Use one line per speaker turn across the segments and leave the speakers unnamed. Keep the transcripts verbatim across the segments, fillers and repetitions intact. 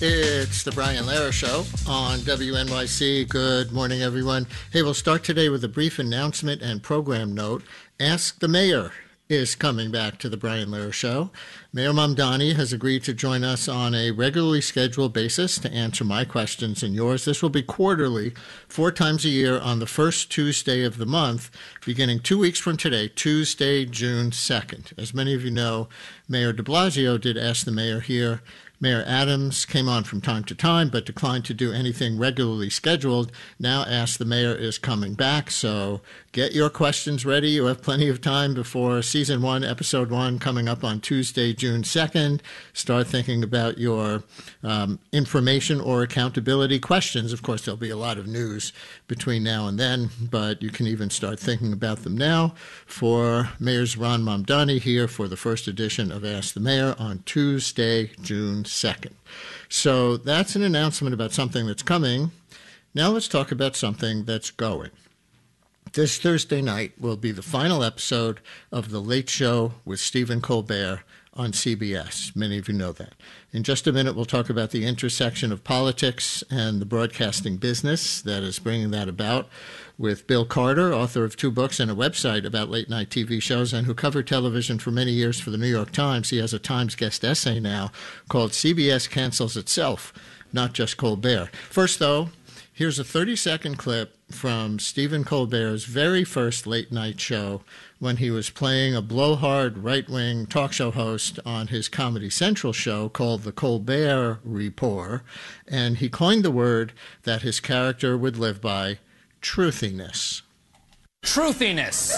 It's the Brian Lehrer Show on W N Y C. Good morning, everyone. Hey, we'll start today with a brief announcement and program note. Ask the Mayor is coming back to the Brian Lehrer Show. Mayor Mamdani has agreed to join us on a regularly scheduled basis to answer my questions and yours. This will be quarterly, four times a year on the first Tuesday of the month, beginning two weeks from today, Tuesday, June second. As many of you know, Mayor de Blasio did Ask the Mayor here. Mayor Adams came on from time to time, but declined to do anything regularly scheduled. Now Ask the Mayor is coming back, so get your questions ready. You have plenty of time before season one, episode one, coming up on Tuesday, June second. Start thinking about your um, information or accountability questions. Of course, there'll be a lot of news between now and then, but you can even start thinking about them now. For Mayor Zohran Mamdani here for the first edition of Ask the Mayor on Tuesday, June second. So that's an announcement about something that's coming. Now let's talk about something that's going. This Thursday night will be the final episode of The Late Show with Stephen Colbert on C B S. Many of you know that. In just a minute, we'll talk about the intersection of politics and the broadcasting business that is bringing that about with Bill Carter, author of two books and a website about late-night T V shows and who covered television for many years for the New York Times. He has a Times guest essay now called C B S Cancels Itself, Not Just Colbert. First, though, here's a thirty-second clip from Stephen Colbert's very first late-night show when he was playing a blowhard right-wing talk show host on his Comedy Central show called The Colbert Report, and he coined the word that his character would live by, truthiness.
Truthiness.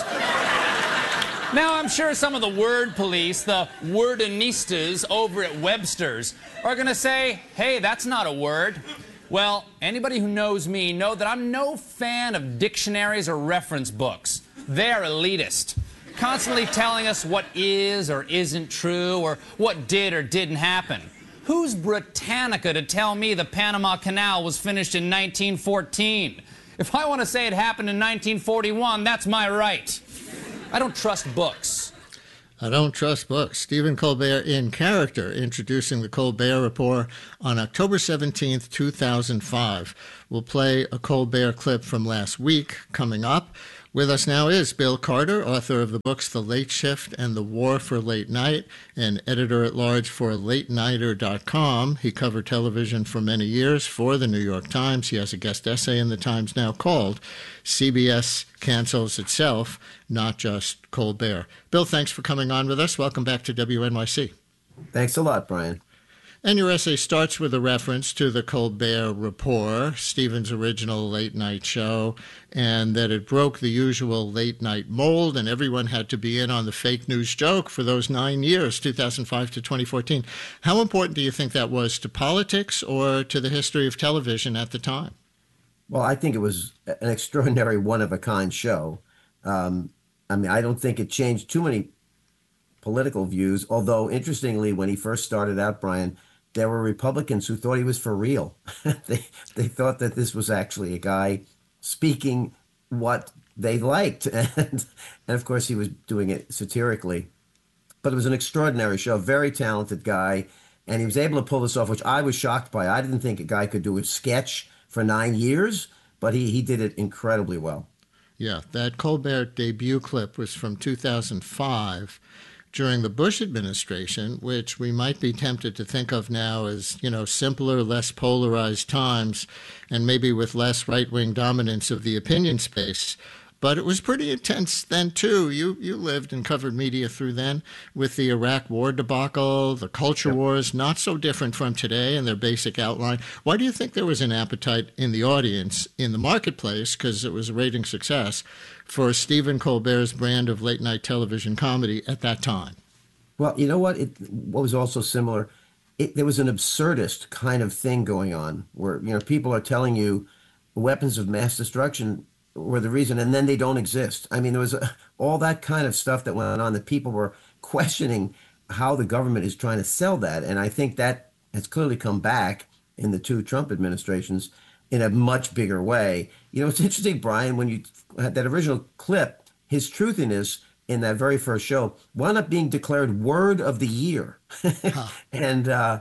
Now, I'm sure some of the word police, the wordinistas over at Webster's, are going to say, hey, that's not a word. Well, anybody who knows me know that I'm no fan of dictionaries or reference books. They're elitist, constantly telling us what is or isn't true or what did or didn't happen. Who's Britannica to tell me the Panama Canal was finished in nineteen fourteen? If I want to say it happened in nineteen forty-one, that's my right. I don't trust books.
I don't trust books. Stephen Colbert in character introducing the Colbert Report on October seventeenth, two thousand five. We'll play a Colbert clip from last week coming up. With us now is Bill Carter, author of the books The Late Shift and The War for Late Night, and editor-at-large for late nighter dot com. He covered television for many years for the New York Times. He has a guest essay in the Times now called C B S Cancels Itself, Not Just Colbert. Bill, thanks for coming on with us. Welcome back to W N Y C.
Thanks a lot, Brian.
And your essay starts with a reference to the Colbert Report, Stephen's original late-night show, and that it broke the usual late-night mold, and everyone had to be in on the fake news joke for those nine years, two thousand five to twenty fourteen. How important do you think that was to politics or to the history of television at the time?
Well, I think it was an extraordinary one-of-a-kind show. Um, I mean, I don't think it changed too many political views, although, interestingly, when he first started out, Brian, there were Republicans who thought he was for real. they they thought that this was actually a guy speaking what they liked. And, and of course, he was doing it satirically. But it was an extraordinary show, very talented guy. And he was able to pull this off, which I was shocked by. I didn't think a guy could do a sketch for nine years, but he, he did it incredibly well.
Yeah, that Colbert debut clip was from two thousand five. During the Bush administration, which we might be tempted to think of now as, you know, simpler, less polarized times, and maybe with less right-wing dominance of the opinion space. But it was pretty intense then, too. You you lived and covered media through then with the Iraq war debacle, the culture yep. wars, not so different from today in their basic outline. Why do you think there was an appetite in the audience, in the marketplace, because it was a rating success, for Stephen Colbert's brand of late-night television comedy at that time?
Well, you know what? It, what was also similar, it, there was an absurdist kind of thing going on where, you know, people are telling you weapons of mass destruction were the reason, and then they don't exist. I mean, there was a, all that kind of stuff that went on that people were questioning how the government is trying to sell that. And I think that has clearly come back in the two Trump administrations in a much bigger way. You know, it's interesting, Brian, when you had that original clip, his truthiness in that very first show wound up being declared word of the year. huh. And uh,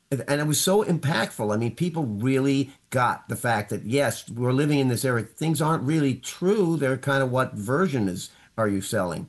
and it was so impactful. I mean, people really got the fact that yes, we're living in this era. Things aren't really true. They're kind of what version is are you selling?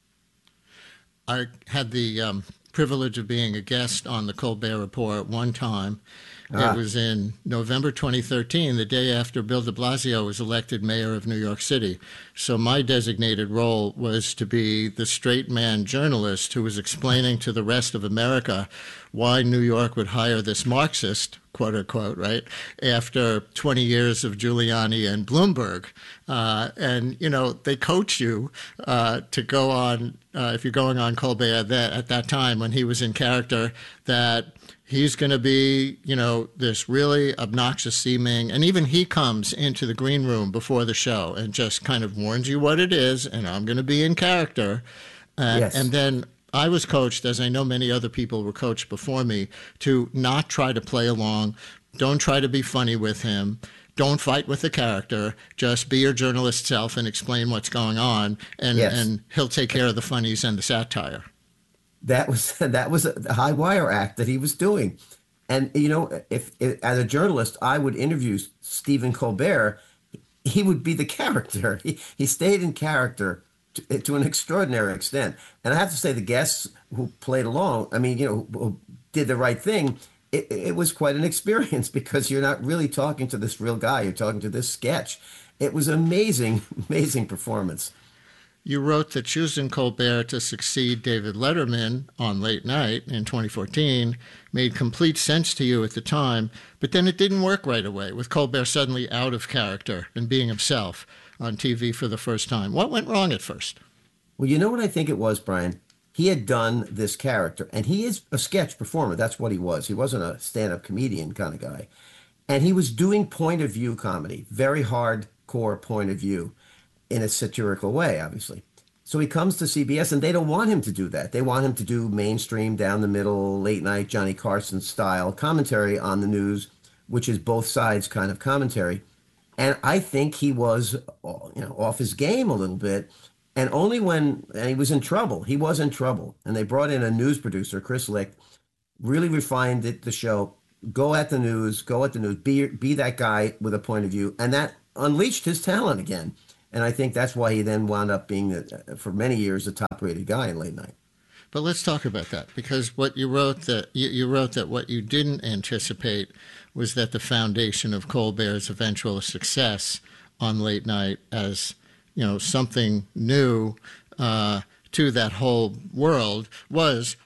I had the um, privilege of being a guest on the Colbert Report one time.
Ah.
It was in November twenty thirteen, the day after Bill de Blasio was elected mayor of New York City. So my designated role was to be the straight man journalist who was explaining to the rest of America why New York would hire this Marxist, quote unquote, right, after twenty years of Giuliani and Bloomberg. Uh, and, you know, they coach you uh, to go on, uh, if you're going on Colbert that, at that time when he was in character, that he's going to be, you know, this really obnoxious seeming, and even he comes into the green room before the show and just kind of warns you what it is, and I'm going to be in character. Uh,
Yes.
And then I was coached, as I know many other people were coached before me, to not try to play along. Don't try to be funny with him. Don't fight with the character. Just be your journalist self and explain what's going on, and,
Yes.
and he'll take care of the funnies and the satire.
That was that was a high wire act that he was doing. And you know, if, if as a journalist I would interview Stephen Colbert, he would be the character. He, he stayed in character to, to an extraordinary extent. And I have to say, the guests who played along, I mean, you know, who, who did the right thing. It, it was quite an experience because you're not really talking to this real guy. You're talking to this sketch. It was amazing, amazing performance.
You wrote that choosing Colbert to succeed David Letterman on Late Night in twenty fourteen made complete sense to you at the time, but then it didn't work right away, with Colbert suddenly out of character and being himself on T V for the first time. What went wrong at first?
Well, you know what I think it was, Brian? He had done this character, and he is a sketch performer. That's what he was. He wasn't a stand-up comedian kind of guy. And he was doing point of view comedy, very hardcore point of view, in a satirical way, obviously. So he comes to C B S, and they don't want him to do that. They want him to do mainstream, down the middle, late night, Johnny Carson style commentary on the news, which is both sides kind of commentary. And I think he was, you know, off his game a little bit. And only when and he was in trouble, he was in trouble. And they brought in a news producer, Chris Licht, really refined it, the show. Go at the news, go at the news, be, be that guy with a point of view. And that unleashed his talent again. And I think that's why he then wound up being, the, for many years, the top-rated guy in late night.
But let's talk about that, because what you wrote that you, you wrote that what you didn't anticipate was that the foundation of Colbert's eventual success on Late Night as, you know, something new uh, to that whole world was